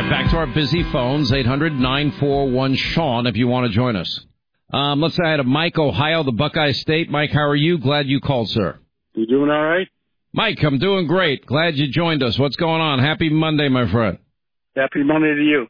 right, back to our busy phones, 800-941-SEAN if you want to join us. Let's say I had a Mike, Ohio, the Buckeye State. Mike, how are you? Glad you called, sir. You doing all right? Mike, I'm doing great. Glad you joined us. What's going on? Happy Monday, my friend. Happy Monday to you.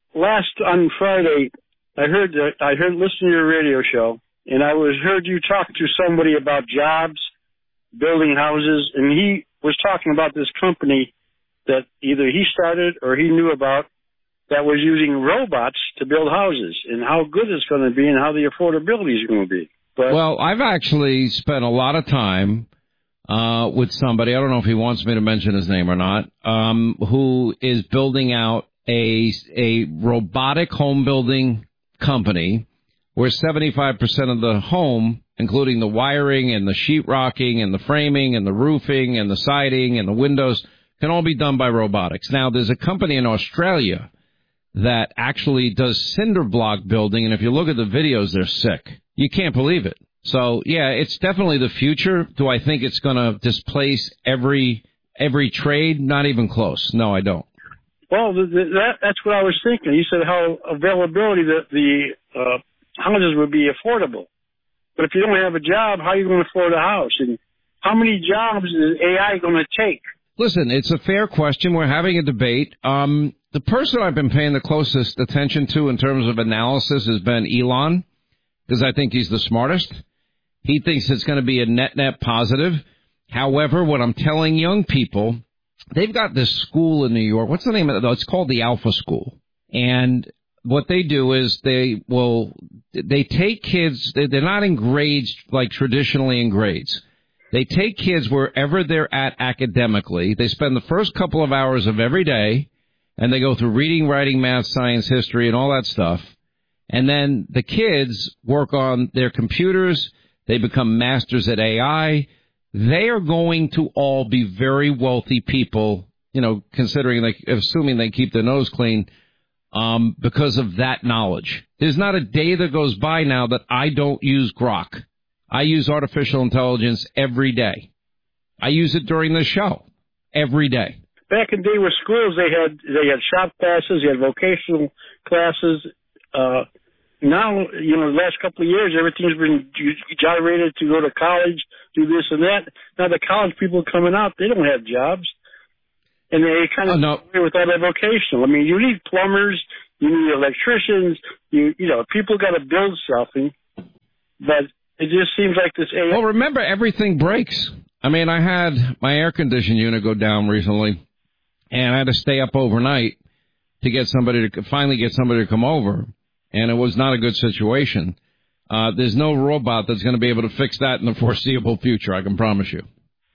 On Friday, I heard listening to your radio show, and heard you talk to somebody about jobs, building houses, and he was talking about this company that either he started or he knew about that was using robots to build houses, and how good it's going to be and how the affordability is going to be. Well, I've actually spent a lot of time with somebody, I don't know if he wants me to mention his name or not, who is building out a robotic home building company where 75% of the home, including the wiring and the sheetrocking and the framing and the roofing and the siding and the windows, can all be done by robotics. Now, there's a company in Australia that actually does cinder block building, and if you look at the videos, they're sick. You can't believe it. So, yeah, it's definitely the future. Do I think it's going to displace every trade? Not even close. No, I don't. Well, that's what I was thinking. You said how availability the houses would be affordable. But if you don't have a job, how are you going to afford a house? And how many jobs is AI going to take? Listen, it's a fair question. We're having a debate. The person I've been paying the closest attention to in terms of analysis has been Elon, because I think he's the smartest. He thinks it's going to be a net positive. However, what I'm telling young people, they've got this school in New York. What's the name of it? It's called the Alpha School. And what they do is they take kids, they're not in grades like traditionally in grades. They take kids wherever they're at academically. They spend the first couple of hours of every day, and they go through reading, writing, math, science, history, and all that stuff. And then the kids work on their computers. They become masters at AI. They are going to all be very wealthy people, assuming they keep their nose clean, because of that knowledge. There's not a day that goes by now that I don't use Grok. I use artificial intelligence every day. I use it during the show every day. Back in the day with schools, they had shop classes, they had vocational classes. Now, the last couple of years, everything's been gyrated to go to college, do this and that. Now the college people coming out, they don't have jobs. And they kind of without a vocational. I mean, you need plumbers, you need electricians, people got to build something. But it just seems like this AI. Well, remember, everything breaks. I mean, I had my air conditioning unit go down recently, and I had to stay up overnight to finally get somebody to come over. And it was not a good situation. There's no robot that's going to be able to fix that in the foreseeable future, I can promise you.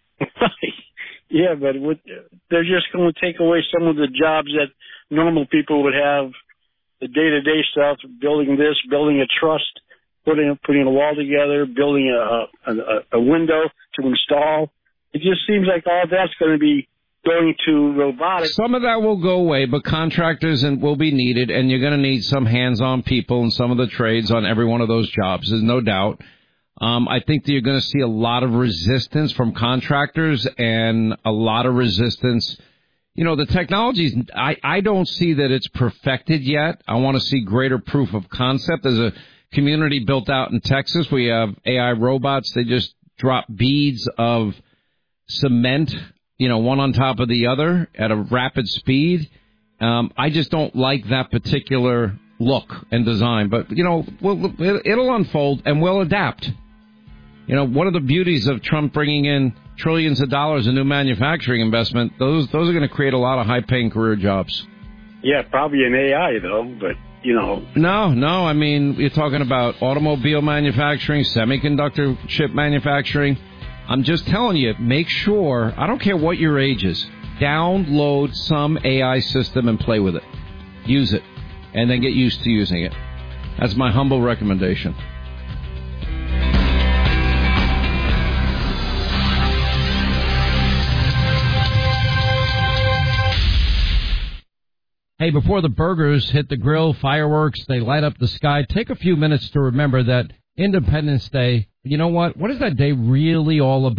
Yeah, but they're just going to take away some of the jobs that normal people would have, the day-to-day stuff, building this, building a trust, putting a wall together, building a window to install. It just seems like all that's going to be going to robotics. Some of that will go away, but contractors will be needed, and you're going to need some hands-on people in some of the trades on every one of those jobs. There's no doubt. I think that you're going to see a lot of resistance from contractors and a lot of resistance. The technologies, I don't see that it's perfected yet. I want to see greater proof of concept. There's a community built out in Texas. We have AI robots. They just drop beads of cement, one on top of the other at a rapid speed. I just don't like that particular look and design. But, it'll unfold and we'll adapt. One of the beauties of Trump bringing in trillions of dollars in new manufacturing investment, those are going to create a lot of high-paying career jobs. Yeah, probably in AI, though, but, No, I mean, you're talking about automobile manufacturing, semiconductor chip manufacturing. I'm just telling you, make sure, I don't care what your age is, download some AI system and play with it. Use it, and then get used to using it. That's my humble recommendation. Hey, before the burgers hit the grill, fireworks, they light up the sky, take a few minutes to remember that Independence Day, you know what? What is that day really all about?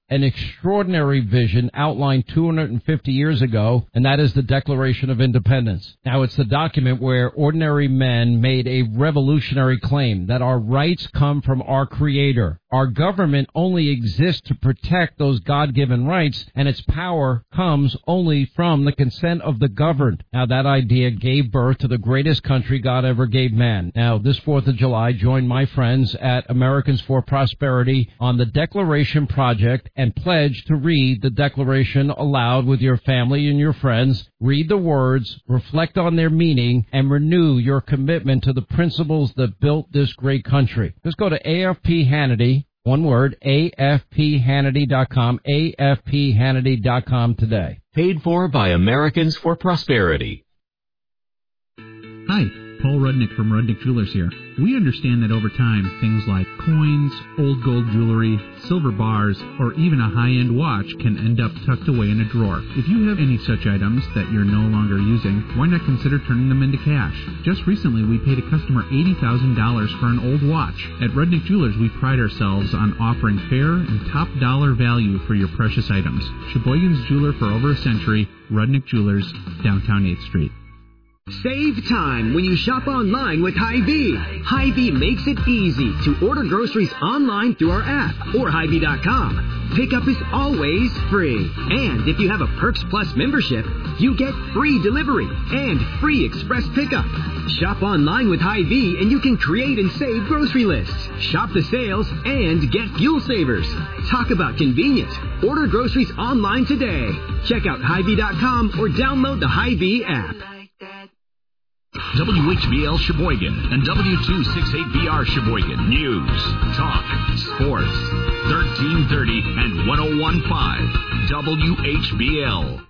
an extraordinary vision outlined 250 years ago, and that is the Declaration of Independence. Now, it's the document where ordinary men made a revolutionary claim that our rights come from our Creator. Our government only exists to protect those God-given rights, and its power comes only from the consent of the governed. Now, that idea gave birth to the greatest country God ever gave man. Now, this 4th of July, join my friends at Americans for Prosperity on the Declaration Project and pledge to read the Declaration aloud with your family and your friends. Read the words, reflect on their meaning, and renew your commitment to the principles that built this great country. Just go to AFP Hannity, one word, AFPHannity.com, AFPHannity.com today. Paid for by Americans for Prosperity. Hi, Paul Rudnick from Rudnick Jewelers here. We understand that over time, things like coins, old gold jewelry, silver bars, or even a high-end watch can end up tucked away in a drawer. If you have any such items that you're no longer using, why not consider turning them into cash? Just recently, we paid a customer $80,000 for an old watch. At Rudnick Jewelers, we pride ourselves on offering fair and top dollar value for your precious items. Sheboygan's jeweler for over a century, Rudnick Jewelers, downtown 8th Street. Save time when you shop online with Hy-Vee. Hy-Vee makes it easy to order groceries online through our app or Hy-Vee.com. Pickup is always free. And if you have a Perks Plus membership, you get free delivery and free express pickup. Shop online with Hy-Vee and you can create and save grocery lists. Shop the sales and get fuel savers. Talk about convenience. Order groceries online today. Check out Hy-Vee.com or download the Hy-Vee app. WHBL Sheboygan and W268BR Sheboygan. News, talk, sports. 1330 and 101.5 WHBL.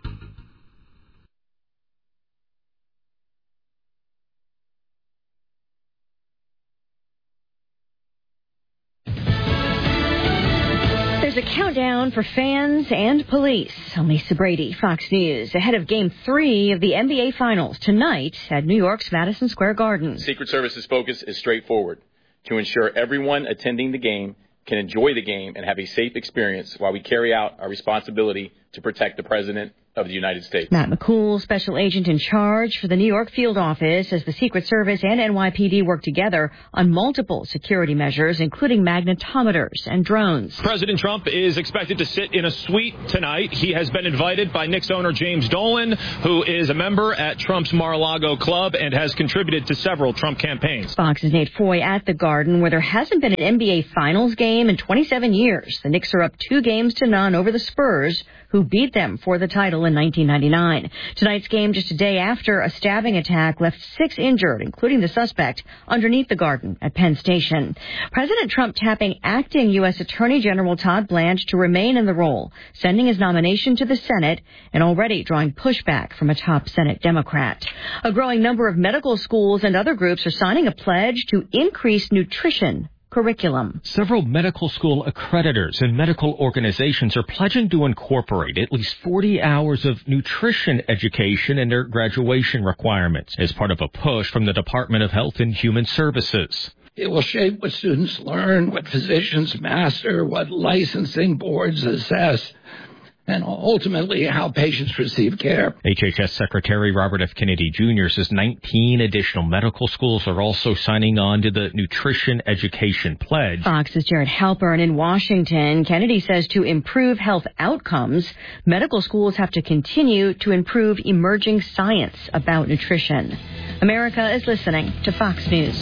There's a countdown for fans and police. I'm Lisa Brady, Fox News, ahead of Game 3 of the NBA Finals tonight at New York's Madison Square Garden. Secret Service's focus is straightforward: to ensure everyone attending the game can enjoy the game and have a safe experience while we carry out our responsibility to protect the President of the United States. Matt McCool, special agent in charge for the New York field office, as the Secret Service and NYPD work together on multiple security measures, including magnetometers and drones. President Trump is expected to sit in a suite tonight. He has been invited by Knicks owner James Dolan, who is a member at Trump's Mar-a-Lago club and has contributed to several Trump campaigns. Fox's Nate Foy at the Garden, where there hasn't been an NBA Finals game in 27 years. The Knicks are up 2-0 over the Spurs, who beat them for the title in 1999. Tonight's game just a day after a stabbing attack left 6 injured, including the suspect, underneath the Garden at Penn Station. President Trump tapping acting U.S. Attorney General Todd Blanche to remain in the role, sending his nomination to the Senate and already drawing pushback from a top Senate Democrat. A growing number of medical schools and other groups are signing a pledge to increase nutrition curriculum. Several medical school accreditors and medical organizations are pledging to incorporate at least 40 hours of nutrition education in their graduation requirements as part of a push from the Department of Health and Human Services. It will shape what students learn, what physicians master, what licensing boards assess, and ultimately how patients receive care. HHS Secretary Robert F. Kennedy Jr. says 19 additional medical schools are also signing on to the Nutrition Education Pledge. Fox's Jared Halpern in Washington. Kennedy says to improve health outcomes, medical schools have to continue to improve emerging science about nutrition. America is listening to Fox News.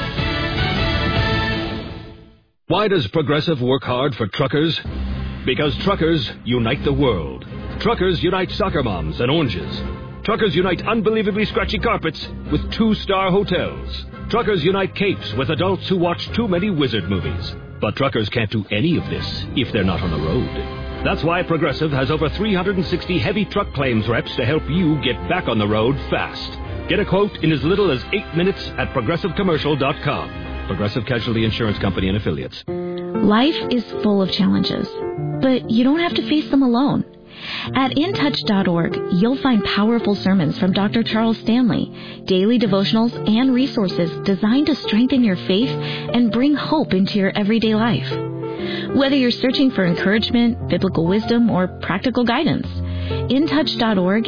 Why does Progressive work hard for truckers? Because truckers unite the world. Truckers unite soccer moms and oranges. Truckers unite unbelievably scratchy carpets with 2-star hotels. Truckers unite capes with adults who watch too many wizard movies. But truckers can't do any of this if they're not on the road. That's why Progressive has over 360 heavy truck claims reps to help you get back on the road fast. Get a quote in as little as 8 minutes at ProgressiveCommercial.com. Progressive Casualty Insurance Company and Affiliates. Life is full of challenges, but you don't have to face them alone. At InTouch.org, you'll find powerful sermons from Dr. Charles Stanley, daily devotionals, and resources designed to strengthen your faith and bring hope into your everyday life. Whether you're searching for encouragement, biblical wisdom, or practical guidance, InTouch.org.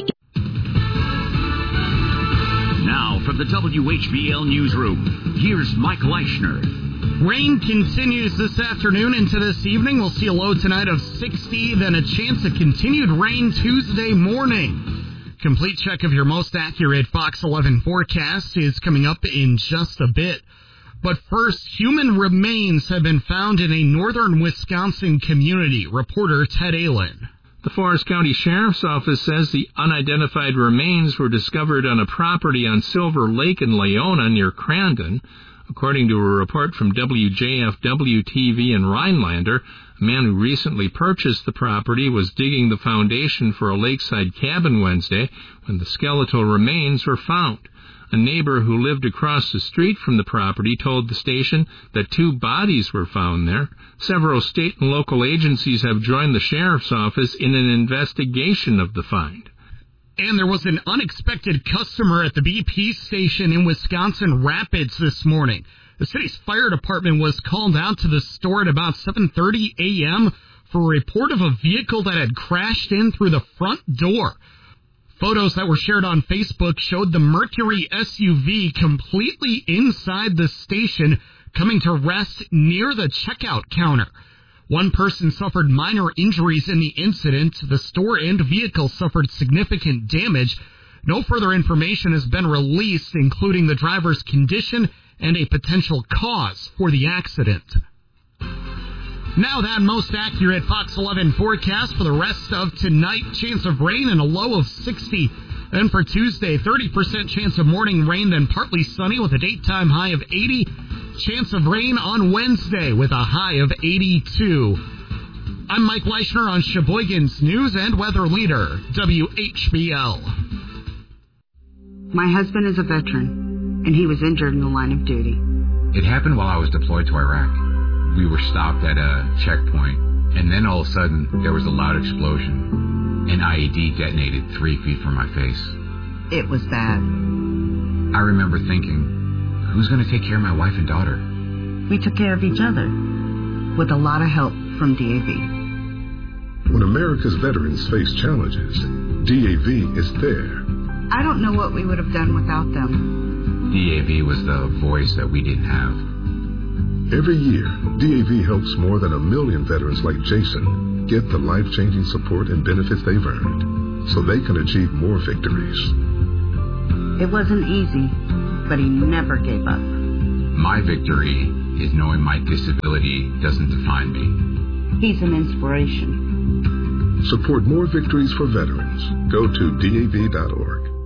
Now from the WHBL Newsroom, here's Mike Leischner. Rain continues this afternoon into this evening. We'll see a low tonight of 60, then a chance of continued rain Tuesday morning. Complete check of your most accurate Fox 11 forecast is coming up in just a bit. But first, human remains have been found in a northern Wisconsin community. Reporter Ted Allen. The Forest County Sheriff's Office says the unidentified remains were discovered on a property on Silver Lake in Leona near Crandon. According to a report from WJFW-TV in Rhinelander, a man who recently purchased the property was digging the foundation for a lakeside cabin Wednesday when the skeletal remains were found. A neighbor who lived across the street from the property told the station that 2 bodies were found there. Several state and local agencies have joined the sheriff's office in an investigation of the find. And there was an unexpected customer at the BP station in Wisconsin Rapids this morning. The city's fire department was called out to the store at about 7:30 a.m. for a report of a vehicle that had crashed in through the front door. Photos that were shared on Facebook showed the Mercury SUV completely inside the station, coming to rest near the checkout counter. One person suffered minor injuries in the incident. The store and vehicle suffered significant damage. No further information has been released, including the driver's condition and a potential cause for the accident. Now that most accurate Fox 11 forecast for the rest of tonight. Chance of rain and a low of 60. Then for Tuesday, 30% chance of morning rain, then partly sunny with a daytime high of 80. Chance of rain on Wednesday with a high of 82. I'm Mike Leischner on Sheboygan's News and Weather Leader, WHBL. My husband is a veteran, and he was injured in the line of duty. It happened while I was deployed to Iraq. We were stopped at a checkpoint, and then all of a sudden, there was a loud explosion. An IED detonated 3 feet from my face. It was bad. I remember thinking, who's going to take care of my wife and daughter? We took care of each other, with a lot of help from DAV. When America's veterans face challenges, DAV is there. I don't know what we would have done without them. DAV was the voice that we didn't have. Every year, DAV helps more than 1 million veterans like Jason get the life-changing support and benefits they've earned so they can achieve more victories. It wasn't easy, but he never gave up. My victory is knowing my disability doesn't define me. He's an inspiration. Support more victories for veterans. Go to DAV.org.